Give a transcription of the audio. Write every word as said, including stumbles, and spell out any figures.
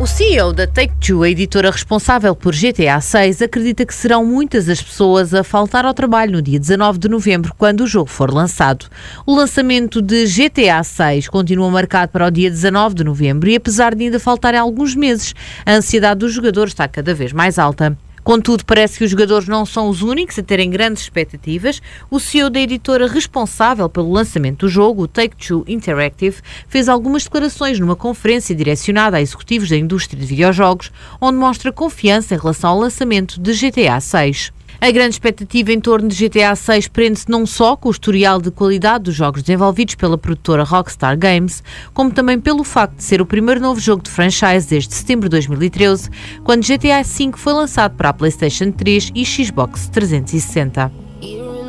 C E O da Take-Two, a editora responsável por G T A seis, acredita que serão muitas as pessoas a faltar ao trabalho no dia dezanove de novembro, quando o jogo for lançado. O lançamento de G T A seis continua marcado para o dia dezanove de novembro e, apesar de ainda faltarem alguns meses, a ansiedade dos jogadores está cada vez mais alta. Contudo, parece que os jogadores não são os únicos a terem grandes expectativas. O C E O da editora responsável pelo lançamento do jogo, o Take-Two Interactive, fez algumas declarações numa conferência direcionada a executivos da indústria de videojogos, onde mostra confiança em relação ao lançamento de G T A seis. A grande expectativa em torno de G T A seis prende-se não só com o historial de qualidade dos jogos desenvolvidos pela produtora Rockstar Games, como também pelo facto de ser o primeiro novo jogo de franchise desde setembro de dois mil e treze, quando G T A cinco foi lançado para a PlayStation três e Xbox trezentos e sessenta.